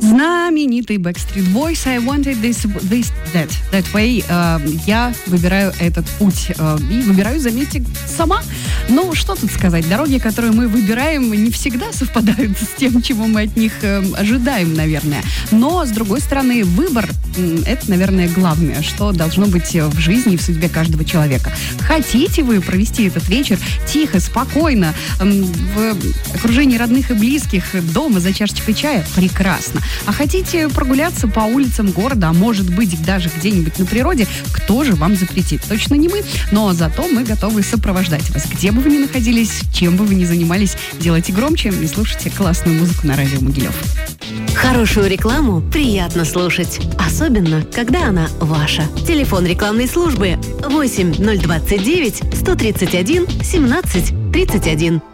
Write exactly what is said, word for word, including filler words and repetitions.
Знаменитый Backstreet Boys I wanted this, this, that, that way. Э, я выбираю этот путь. Э, и выбираю, заметьте, сама. Ну, что тут сказать? Дороги, которые мы выбираем, не всегда совпадают с тем, чего мы от них э, ожидаем, наверное. Но, с другой стороны, выбор э, — это, наверное, главное, что должно быть в жизни и в судьбе каждого человека. Хотите вы провести этот вечер тихо, спокойно, э, в окружении родных и близких, дома за чашечкой чая? Прекрасно. А хотите прогуляться по улицам города, а может быть даже где-нибудь на природе, кто же вам запретит? Точно не мы, но зато мы готовы сопровождать вас. Где бы вы ни находились, чем бы вы ни занимались, делайте громче и слушайте классную музыку на радио Могилев. Хорошую рекламу приятно слушать, особенно когда она ваша. Телефон рекламной службы восемь ноль двадцать девять сто тридцать один семнадцать тридцать один.